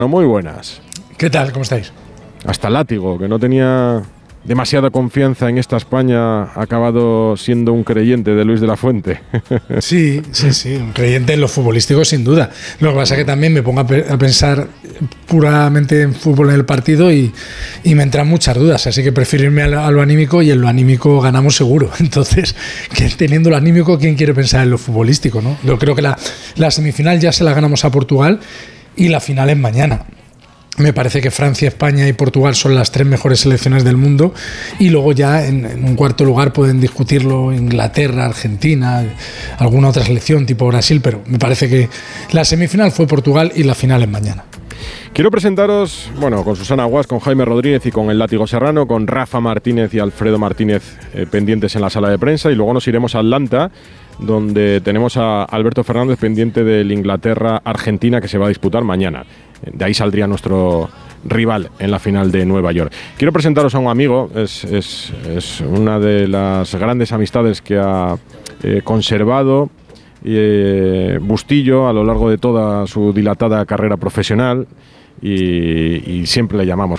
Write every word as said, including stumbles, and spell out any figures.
Muy buenas. ¿Qué tal? ¿Cómo estáis? Hasta Látigo, que no tenía demasiada confianza en esta España, ha acabado siendo un creyente de Luis de la Fuente. Sí, sí, sí, un creyente en lo futbolístico sin duda. Lo que pasa es que también me pongo a, pe- a pensar puramente en fútbol en el partido y, y me entran muchas dudas, así que prefiero irme a, lo- a lo anímico, y en lo anímico ganamos seguro. Entonces, que teniendo lo anímico, ¿quién quiere pensar en lo futbolístico, no? Yo creo que la, la semifinal ya se la ganamos a Portugal y la final es mañana. Me parece que Francia, España y Portugal son las tres mejores selecciones del mundo, y luego ya en, en un cuarto lugar pueden discutirlo Inglaterra, Argentina, alguna otra selección tipo Brasil, pero me parece que la semifinal fue Portugal y la final es mañana. Quiero presentaros, bueno, con Susana Guas, con Jaime Rodríguez y con el Látigo Serrano, con Rafa Martínez y Alfredo Martínez eh, pendientes en la sala de prensa, y luego nos iremos a Atlanta, donde tenemos a Alberto Fernández pendiente del Inglaterra-Argentina, que se va a disputar mañana. De ahí saldría nuestro rival en la final de Nueva York. Quiero presentaros a un amigo, es, es, es una de las grandes amistades que ha eh, conservado eh, Bustillo a lo largo de toda su dilatada carrera profesional, y, y siempre le llamamos